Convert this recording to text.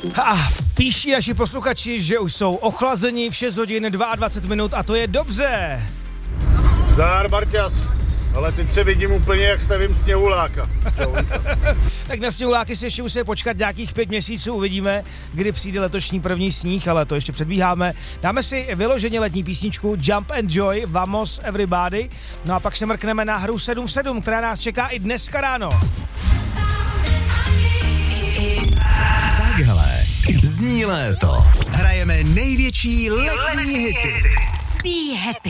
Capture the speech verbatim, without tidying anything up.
A píší naši posluchači, že už jsou ochlazeni v šest hodin dvacet dva minut a to je dobře. Zdar, Barťas, ale teď se vidím úplně, jak stavím sněhuláka. Tak na sněhuláky si ještě musíme počkat nějakých pět měsíců, uvidíme, kdy přijde letošní první sníh, ale to ještě předbíháme. Dáme si vyloženě letní písničku Jump and Joy, Vamos Everybody, no a pak se mrkneme na hru sedm sedm, která nás čeká i dneska ráno. Takhle zní léto. Hrajeme největší letní hity. Be happy.